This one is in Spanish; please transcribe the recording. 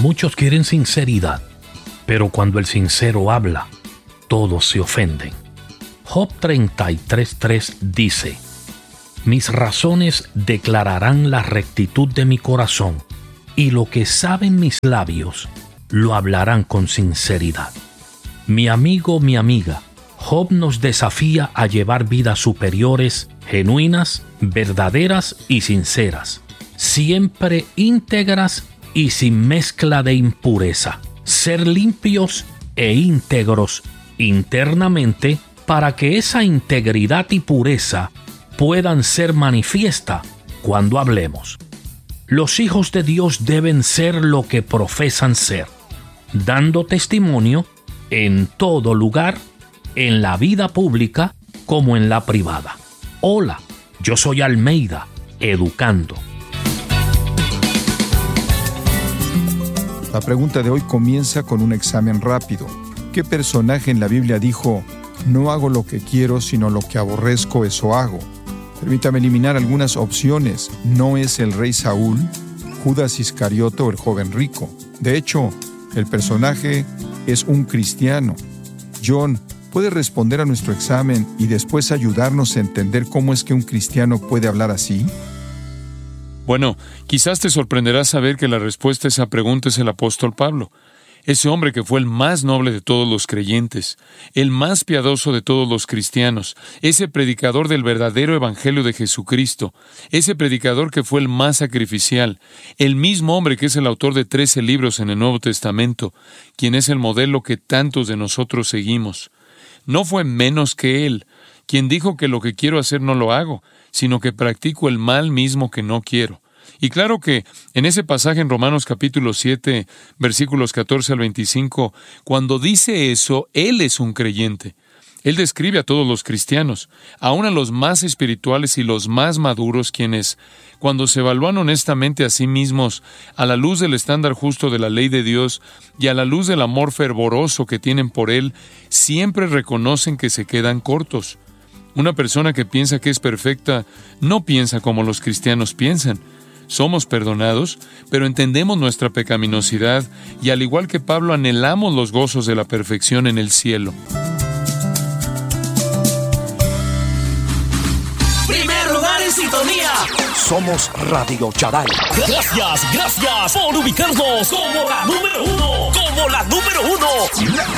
Muchos quieren sinceridad, pero cuando el sincero habla, todos se ofenden. Job 33:3 dice: mis razones declararán la rectitud de mi corazón, y lo que saben mis labios lo hablarán con sinceridad. Mi amigo, mi amiga, Job nos desafía a llevar vidas superiores, genuinas, verdaderas y sinceras, siempre íntegras y sin mezcla de impureza. Ser limpios e íntegros internamente para que esa integridad y pureza puedan ser manifiesta cuando hablemos. Los hijos de Dios deben ser lo que profesan ser, dando testimonio en todo lugar, en la vida pública como en la privada. Hola, yo soy Almeida, educando. La pregunta de hoy comienza con un examen rápido. ¿Qué personaje en la Biblia dijo: no hago lo que quiero, sino lo que aborrezco, eso hago? Permítame eliminar algunas opciones. No es el rey Saúl, Judas Iscariote o el joven rico. De hecho, el personaje es un cristiano. John, ¿puede responder a nuestro examen y después ayudarnos a entender cómo es que un cristiano puede hablar así? Bueno, quizás te sorprenderá saber que la respuesta a esa pregunta es el apóstol Pablo. Ese hombre que fue el más noble de todos los creyentes, el más piadoso de todos los cristianos, ese predicador del verdadero evangelio de Jesucristo, ese predicador que fue el más sacrificial, el mismo hombre que es el autor de 13 libros en el Nuevo Testamento, quien es el modelo que tantos de nosotros seguimos. No fue menos que él, quien dijo que lo que quiero hacer no lo hago, sino que practico el mal mismo que no quiero. Y claro que en ese pasaje en Romanos capítulo 7, versículos 14 al 25, cuando dice eso, él es un creyente. Él describe a todos los cristianos, aún a los más espirituales y los más maduros, quienes, cuando se evalúan honestamente a sí mismos, a la luz del estándar justo de la ley de Dios y a la luz del amor fervoroso que tienen por Él, siempre reconocen que se quedan cortos. Una persona que piensa que es perfecta no piensa como los cristianos piensan. Somos perdonados, pero entendemos nuestra pecaminosidad y, al igual que Pablo, anhelamos los gozos de la perfección en el cielo. Primer lugar en sintonía. Somos Radio Charal. Gracias por ubicarnos como la número uno.